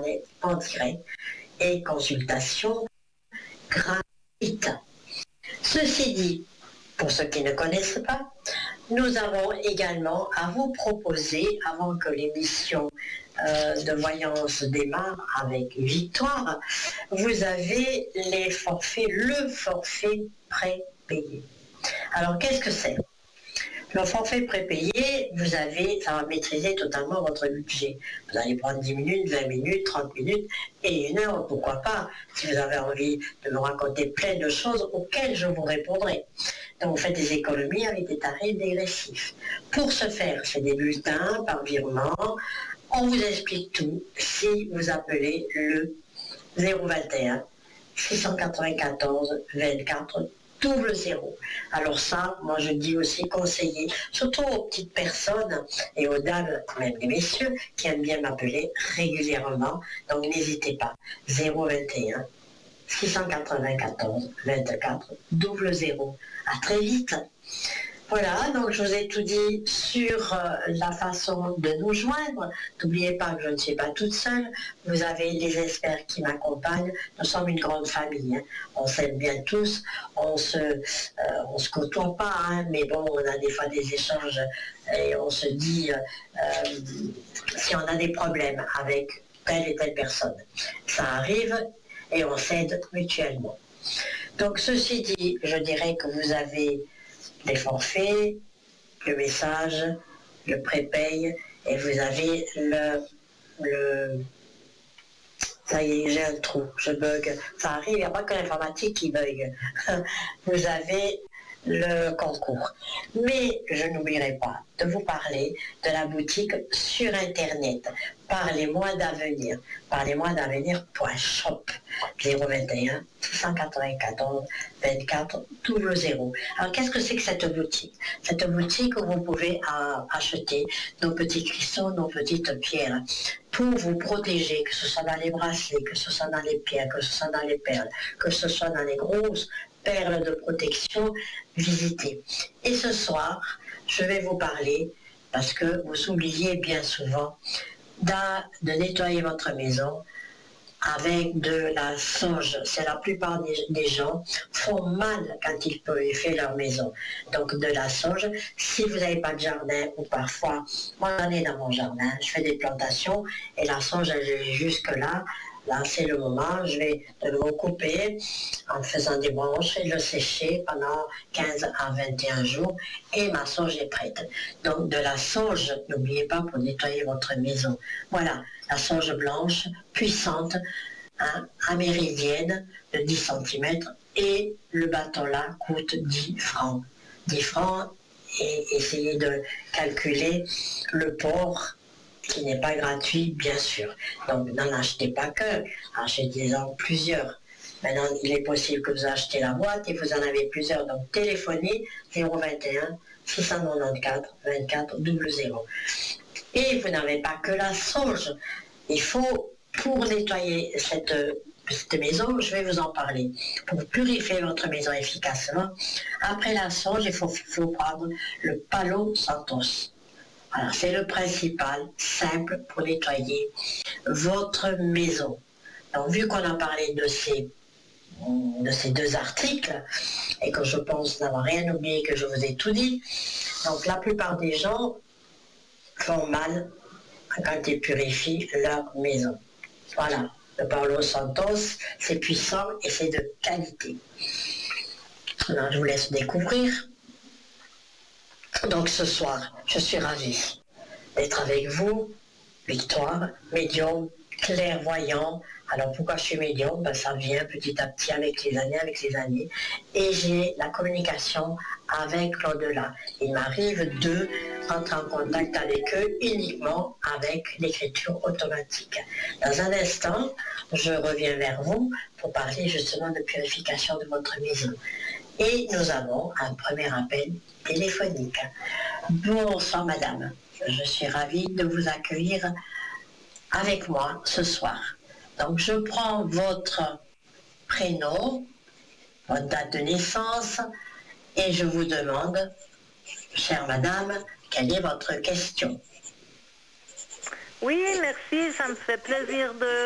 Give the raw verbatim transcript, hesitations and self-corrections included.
parler en direct et consultation gratuite. Ceci dit, pour ceux qui ne connaissent pas, nous avons également à vous proposer, avant que l'émission euh, de voyance démarre avec Victoire, vous avez les forfaits, le forfait prépayé. Alors, qu'est-ce que c'est ? Le forfait prépayé, vous avez, ça va maîtriser totalement votre budget. Vous allez prendre dix minutes, vingt minutes, trente minutes et une heure, pourquoi pas, si vous avez envie de me raconter plein de choses auxquelles je vous répondrai. Donc vous faites des économies avec des tarifs dégressifs. Pour ce faire, c'est des bulletins par virement. On vous explique tout si vous appelez le zéro vingt et un six cent quatre-vingt-quatorze vingt-quatre double zéro. Alors ça, moi je dis aussi conseiller, surtout aux petites personnes et aux dames, même les messieurs, qui aiment bien m'appeler régulièrement. Donc n'hésitez pas. zéro vingt et un six cent quatre-vingt-quatorze vingt-quatre double zéro. À très vite. Voilà, donc je vous ai tout dit sur euh, la façon de nous joindre. N'oubliez pas que je ne suis pas toute seule. Vous avez les experts qui m'accompagnent. Nous sommes une grande famille. Hein. On s'aime bien tous. On se, euh, on se côtoie pas, hein, mais bon, on a des fois des échanges et on se dit euh, euh, si on a des problèmes avec telle et telle personne. Ça arrive et on s'aide mutuellement. Donc ceci dit, je dirais que vous avez les forfaits, le message, le prépay, et vous avez le, le... Ça y est, j'ai un trou, je bug. Ça arrive, il n'y a pas que l'informatique qui bug. Vous avez le concours. Mais je n'oublierai pas de vous parler de la boutique sur Internet. Parlez-moi d'avenir. Parlez-moi d'avenir.shop zéro vingt et un six cent quatre-vingt-quatorze vingt-quatre double zéro. Alors qu'est-ce que c'est que cette boutique ? Cette boutique où vous pouvez euh, acheter nos petits cristaux, nos petites pierres pour vous protéger, que ce soit dans les bracelets, que ce soit dans les pierres, que ce soit dans les perles, que ce soit dans les grosses perles de protection, visitez. Et ce soir, je vais vous parler, parce que vous oubliez bien souvent, de nettoyer votre maison avec de la sauge. C'est la plupart des, des gens font mal quand ils purifient leur maison. Donc de la sauge, si vous n'avez pas de jardin, ou parfois, moi j'en ai dans mon jardin, je fais des plantations et la sauge elle est jusque là. Là, c'est le moment, je vais de le couper en faisant des branches et le sécher pendant quinze à vingt et un jours et ma sauge est prête. Donc, de la sauge, n'oubliez pas pour nettoyer votre maison. Voilà, la sauge blanche, puissante, hein, améridienne de dix centimètres et le bâton là coûte dix francs. dix francs et essayez de calculer le port qui n'est pas gratuit, bien sûr. Donc, n'en achetez pas qu'un, achetez-en plusieurs. Maintenant, il est possible que vous achetez la boîte et vous en avez plusieurs. Donc, téléphonez zéro vingt et un six cent quatre-vingt-quatorze vingt-quatre double zéro. Et vous n'avez pas que la sauge. Il faut, pour nettoyer cette, cette maison, je vais vous en parler. Pour purifier votre maison efficacement, après la sauge, il faut, faut prendre le Palo Santos. Alors, c'est le principal, simple pour nettoyer votre maison. Donc, vu qu'on a parlé de ces, de ces deux articles, et que je pense n'avoir rien oublié, que je vous ai tout dit, donc la plupart des gens font mal quand ils purifient leur maison. Voilà, le Palo Santos, c'est puissant et c'est de qualité. Alors, je vous laisse découvrir. Donc ce soir, je suis ravie d'être avec vous, Victoire, médium, clairvoyant. Alors pourquoi je suis médium ? Ben, ça vient petit à petit avec les années, avec les années. Et j'ai la communication avec l'au-delà. Il m'arrive de rentrer en contact avec eux uniquement avec l'écriture automatique. Dans un instant, je reviens vers vous pour parler justement de purification de votre maison. Et nous avons un premier appel téléphonique. Bonsoir madame, je suis ravie de vous accueillir avec moi ce soir. Donc je prends votre prénom, votre date de naissance et je vous demande, chère madame, quelle est votre question ? Oui, merci, ça me fait plaisir de